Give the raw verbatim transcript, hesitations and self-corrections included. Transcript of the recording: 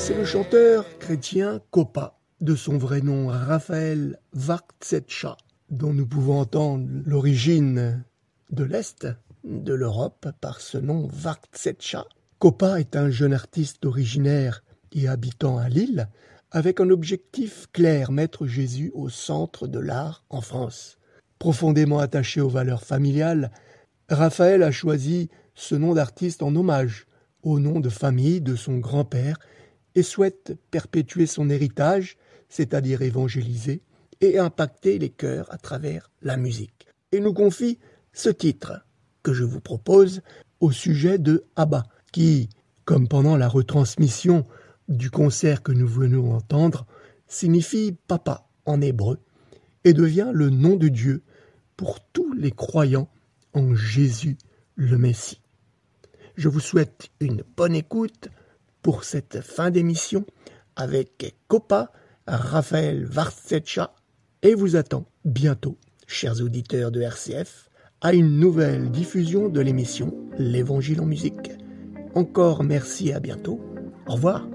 C'est le chanteur chrétien Kopa, de son vrai nom Raphaël Warzecha, dont nous pouvons entendre l'origine de l'Est de l'Europe par ce nom Warzecha. Kopa est un jeune artiste originaire et habitant à Lille, avec un objectif clair, mettre Jésus au centre de l'art en France. Profondément attaché aux valeurs familiales, Raphaël a choisi ce nom d'artiste en hommage au nom de famille de son grand-père et souhaite perpétuer son héritage, c'est-à-dire évangéliser et impacter les cœurs à travers la musique. Et nous confie ce titre que je vous propose au sujet de Abba, qui, comme pendant la retransmission du concert que nous venons d'entendre, signifie papa en hébreu et devient le nom de Dieu pour tous les croyants en Jésus le Messie. Je vous souhaite une bonne écoute pour cette fin d'émission avec Kopa, Raphaël Warzecha, et vous attend bientôt, chers auditeurs de R C F, à une nouvelle diffusion de l'émission L'Évangile en musique. Encore merci et à bientôt. Au revoir.